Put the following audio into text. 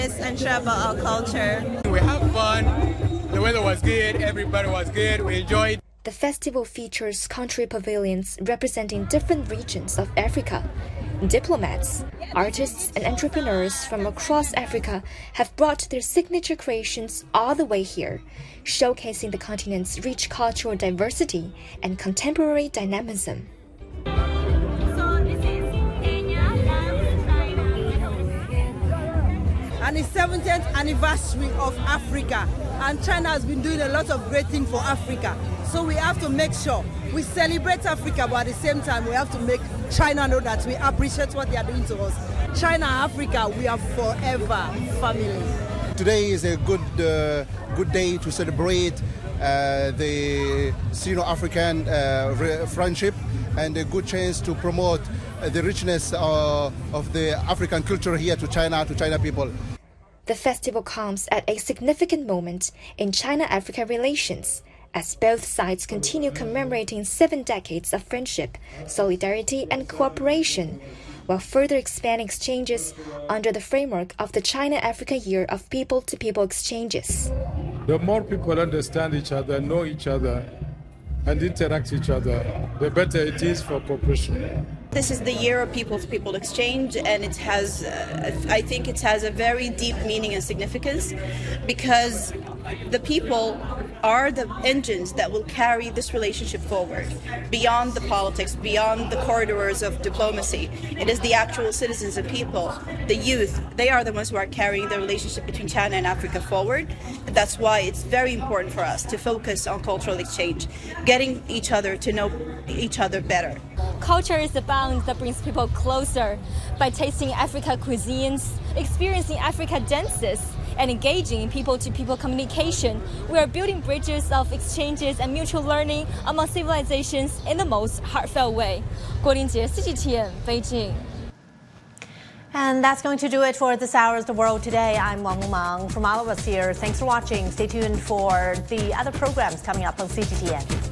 And share about our culture. We have fun. The weather was good. Everybody was good. We enjoyed. The festival features country pavilions representing different regions of Africa. Diplomats, artists, and entrepreneurs from across Africa have brought their signature creations all the way here, showcasing the continent's rich cultural diversity and contemporary dynamism. And it's 70th anniversary of Africa, and China has been doing a lot of great things for Africa. So we have to make sure we celebrate Africa, but at the same time we have to make China know that we appreciate what they are doing to us. China and Africa, we are forever family. Today is a good day to celebrate the Sino-African friendship, and a good chance to promote the richness of the African culture here to China people. The festival comes at a significant moment in China-Africa relations, as both sides continue commemorating 7 decades of friendship, solidarity, and cooperation, while further expanding exchanges under the framework of the China-Africa Year of People-to-People Exchanges. The more people understand each other, know each other, and interact with each other, the better it is for cooperation. This is the year of people-to-people exchange, and it has, I think it has a very deep meaning and significance, because the people are the engines that will carry this relationship forward, beyond the politics, beyond the corridors of diplomacy. It is the actual citizens and people, the youth, they are the ones who are carrying the relationship between China and Africa forward. And that's why it's very important for us to focus on cultural exchange, getting each other to know each other better. Culture is the bond that brings people closer. By tasting Africa cuisines, experiencing Africa dances, and engaging in people-to-people communication, we are building bridges of exchanges and mutual learning among civilizations in the most heartfelt way. 郭林杰 CGTN Beijing. And that's going to do it for this hour of The World Today. I'm Wang Meng. From all of us here, thanks for watching. Stay tuned for the other programs coming up on CGTN.